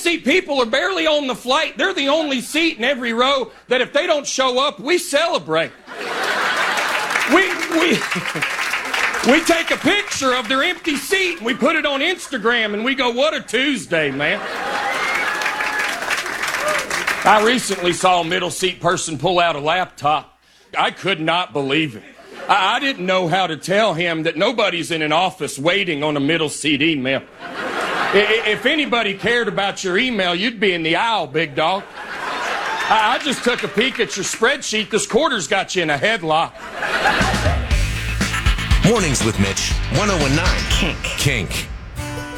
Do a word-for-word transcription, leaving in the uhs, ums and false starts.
seat people are barely on the flight. They're the only seat in every row that if they don't show up, we celebrate. We, we, we take a picture of their empty seat and we put it on Instagram and we go, what a Tuesday, man. I recently saw a middle seat person pull out a laptop. I could not believe it. I, I didn't know how to tell him that nobody's in an office waiting on a middle seat email. I, if anybody cared about your email, you'd be in the aisle, big dog. I, I just took a peek at your spreadsheet. This quarter's got you in a headlock. Mornings with Mitch, one oh one nine Kink. Kink.